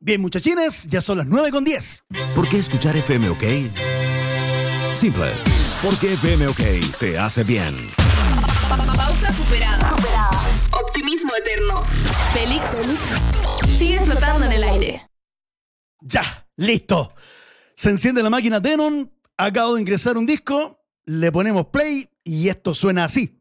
Bien, muchachines, ya son las 9:10. ¿Por qué escuchar FM OK? Simple. Porque FM OK te hace bien. Pausa superada. Optimismo eterno. Félix sigue flotando en el aire. Ya, listo. Se enciende la máquina Denon, acabo de ingresar un disco, le ponemos play y esto suena así.